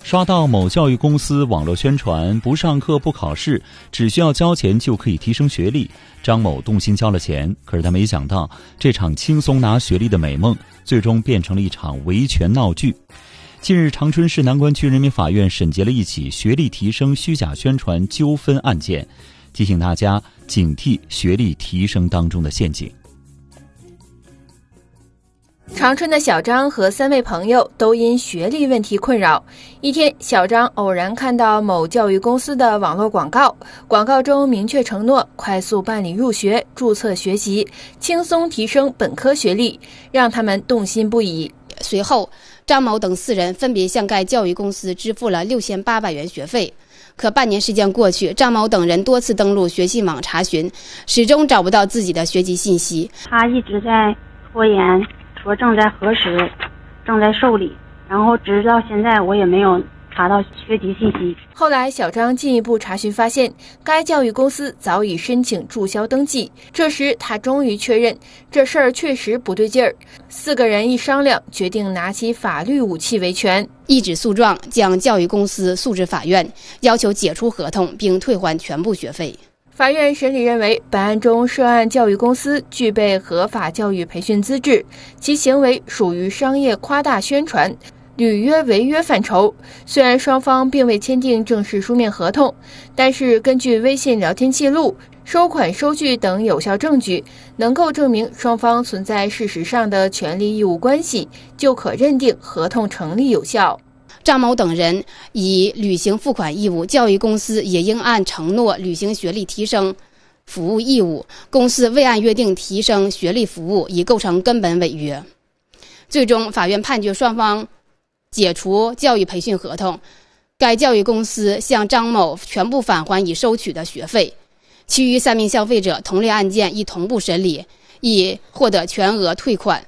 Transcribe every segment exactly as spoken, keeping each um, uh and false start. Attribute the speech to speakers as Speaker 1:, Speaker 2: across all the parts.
Speaker 1: 刷到某教育公司网络宣传不上课不考试，只需要交钱就可以提升学历，张某动心交了钱，可是他没想到这场轻松拿学历的美梦最终变成了一场维权闹剧。近日，长春市南关区人民法院审结了一起学历提升虚假宣传纠纷案件，提醒大家警惕学历提升当中的陷阱。
Speaker 2: 长春的小张和三位朋友都因学历问题困扰。一天，小张偶然看到某教育公司的网络广告，广告中明确承诺快速办理入学、注册学习，轻松提升本科学历，让他们动心不已。
Speaker 3: 随后，张某等四人分别向该教育公司支付了六千八百元学费。可半年时间过去，张某等人多次登录学信网查询，始终找不到自己的学籍信息。
Speaker 4: 他一直在拖延，说正在核实，正在受理，然后直到现在我也没有查到学籍信息。
Speaker 2: 后来小张进一步查询发现，该教育公司早已申请注销登记。这时他终于确认这事儿确实不对劲儿。四个人一商量，决定拿起法律武器维权，
Speaker 3: 一纸诉状将教育公司诉至法院，要求解除合同并退还全部学费。
Speaker 2: 法院审理认为，本案中涉案教育公司具备合法教育培训资质，其行为属于商业夸大宣传、履约违约范畴。虽然双方并未签订正式书面合同，但是根据微信聊天记录、收款收据等有效证据，能够证明双方存在事实上的权利义务关系，就可认定合同成立有效。
Speaker 3: 张某等人已履行付款义务，教育公司也应按承诺履行学历提升服务义务，公司未按约定提升学历服务，已构成根本违约。最终，法院判决双方解除教育培训合同，该教育公司向张某全部返还已收取的学费，其余三名消费者同类案件已同步审理，已获得全额退款。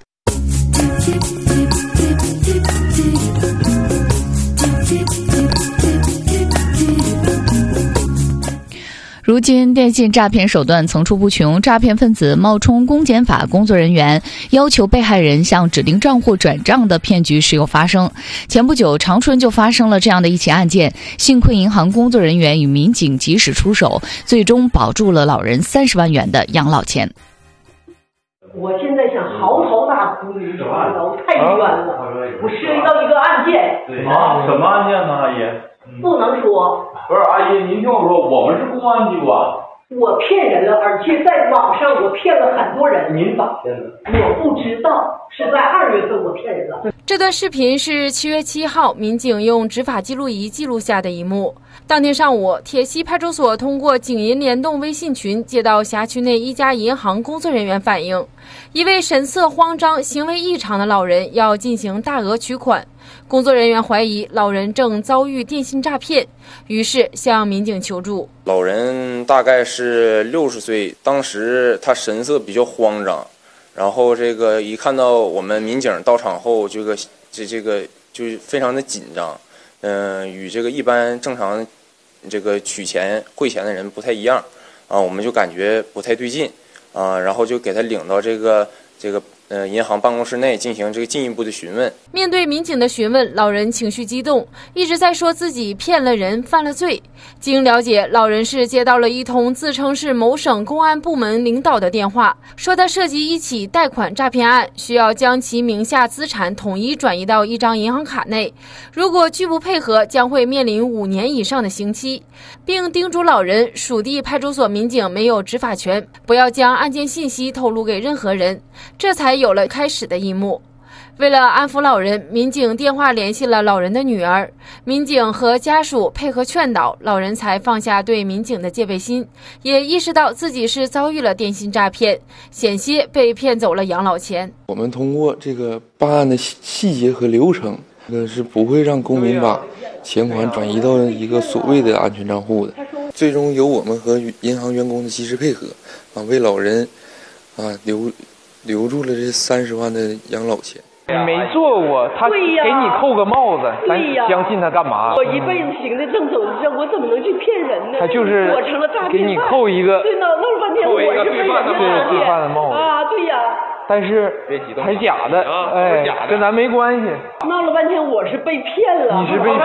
Speaker 5: 如今电信诈骗手段层出不穷，诈骗分子冒充公检法工作人员，要求被害人向指定账户转账的骗局时有发生。前不久，长春就发生了这样的一起案件，幸亏银行工作人员与民警及时出手，最终保住了老人三十万元的养老钱。
Speaker 6: 我现在想嚎啕大哭，你知道吗？我太冤了，我涉及到一个案件。
Speaker 7: 啊，什么案件呢，阿姨？
Speaker 6: 不能说。
Speaker 7: 不是，阿姨，您听我说，我们是公安机关。
Speaker 6: 我骗人了，而且在网上我骗了很多人。
Speaker 7: 您咋骗的？
Speaker 6: 我不知道，是在二月份我骗人了。
Speaker 2: 这段视频是七月七号民警用执法记录仪记录下的一幕。当天上午，铁西派出所通过警银联动微信群接到辖区内一家银行工作人员反映，一位神色慌张、行为异常的老人要进行大额取款。工作人员怀疑老人正遭遇电信诈骗，于是向民警求助。
Speaker 8: 老人大概是六十岁，当时他神色比较慌张，然后这个一看到我们民警到场后，这个这这个就非常的紧张，嗯、呃，与这个一般正常这个取钱汇钱的人不太一样啊，我们就感觉不太对劲啊，然后就给他领到这个这个。呃，银行办公室内进行这个进一步的询问。
Speaker 2: 面对民警的询问，老人情绪激动，一直在说自己骗了人，犯了罪。经了解，老人是接到了一通自称是某省公安部门领导的电话，说他涉及一起贷款诈骗案，需要将其名下资产统一转移到一张银行卡内，如果拒不配合，将会面临五年以上的刑期，并叮嘱老人，属地派出所民警没有执法权，不要将案件信息透露给任何人。这才有了开始的一幕。为了安抚老人，民警电话联系了老人的女儿，民警和家属配合劝导，老人才放下对民警的戒备心，也意识到自己是遭遇了电信诈骗，险些被骗走了养老钱。
Speaker 9: 我们通过这个办案的细节和流程，这个是不会让公民把钱款转移到一个所谓的安全账户的。最终由我们和银行员工的及时配合，啊，为老人啊留留住了这三十万的养老钱。
Speaker 10: 你没做过，他给你扣个帽子，咱相信他干嘛？
Speaker 6: 我一辈子行得正走着，我怎么能去骗人呢？
Speaker 10: 他就是
Speaker 6: 我成了诈骗犯，
Speaker 10: 给你扣一个，
Speaker 6: 对呢，弄了半天我是被人
Speaker 10: 对罪犯的帽子
Speaker 6: 啊，对呀。
Speaker 10: 但是还假的，哎，跟咱没关系。
Speaker 6: 闹了半天我是被骗了，
Speaker 10: 你是被。